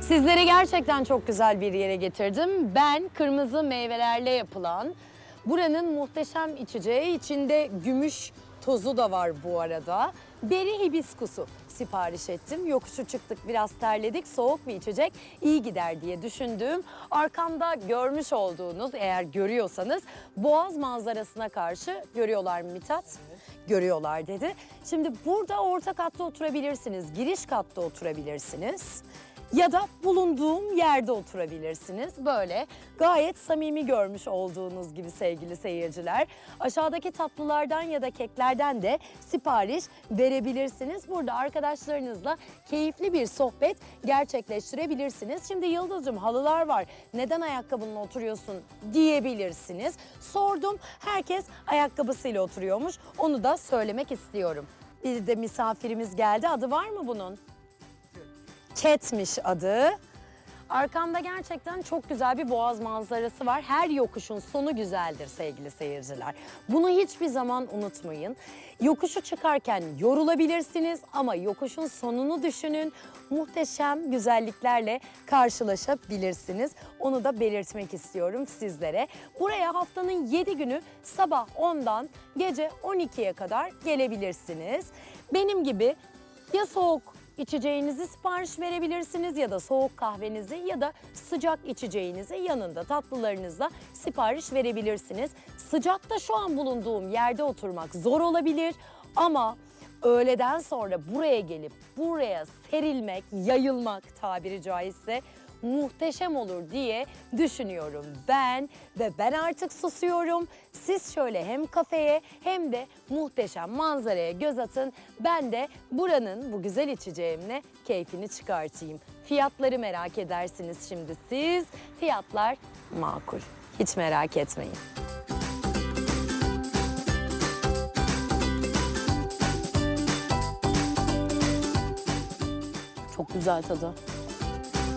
Sizleri gerçekten çok güzel bir yere getirdim. Ben kırmızı meyvelerle yapılan buranın muhteşem içeceği, içinde gümüş tozu da var bu arada. Beri hibiskusu sipariş ettim. Yokuşu çıktık, biraz terledik. Soğuk bir içecek iyi gider diye düşündüğüm, arkamda görmüş olduğunuz, eğer görüyorsanız, Boğaz manzarasına karşı, görüyorlar mı Mithat? Evet. Görüyorlar dedi. Şimdi burada orta katta oturabilirsiniz, giriş katta oturabilirsiniz. Ya da bulunduğum yerde oturabilirsiniz. Böyle gayet samimi görmüş olduğunuz gibi sevgili seyirciler. Aşağıdaki tatlılardan ya da keklerden de sipariş verebilirsiniz. Burada arkadaşlarınızla keyifli bir sohbet gerçekleştirebilirsiniz. Şimdi Yıldız'cığım, halılar var, neden ayakkabınla oturuyorsun diyebilirsiniz. Sordum, herkes ayakkabısıyla oturuyormuş. Onu da söylemek istiyorum. Bir de misafirimiz geldi. Adı var mı bunun? Ketmiş adı. Arkamda gerçekten çok güzel bir boğaz manzarası var. Her yokuşun sonu güzeldir sevgili seyirciler. Bunu hiçbir zaman unutmayın. Yokuşu çıkarken yorulabilirsiniz ama yokuşun sonunu düşünün. Muhteşem güzelliklerle karşılaşabilirsiniz. Onu da belirtmek istiyorum sizlere. Buraya haftanın 7 günü sabah 10'dan gece 12'ye kadar gelebilirsiniz. Benim gibi ya soğuk İçeceğinizi sipariş verebilirsiniz ya da soğuk kahvenizi ya da sıcak içeceğinizi yanında tatlılarınızla sipariş verebilirsiniz. Sıcakta şu an bulunduğum yerde oturmak zor olabilir ama öğleden sonra buraya gelip buraya serilmek, yayılmak tabiri caizse muhteşem olur diye düşünüyorum ben ve ben artık susuyorum. Siz şöyle hem kafeye hem de muhteşem manzaraya göz atın. Ben de buranın bu güzel içeceğimle keyfini çıkartayım. Fiyatları merak edersiniz şimdi siz. Fiyatlar makul. Hiç merak etmeyin. Çok güzel tadı.